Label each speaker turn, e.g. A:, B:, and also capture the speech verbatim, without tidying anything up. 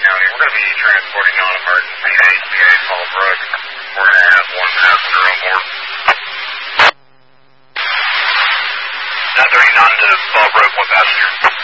A: County. We're going to be transporting on emergency A C A Fallbrook. We're going to have one passenger on board. nine thirty-nine to Fallbrook, one passenger.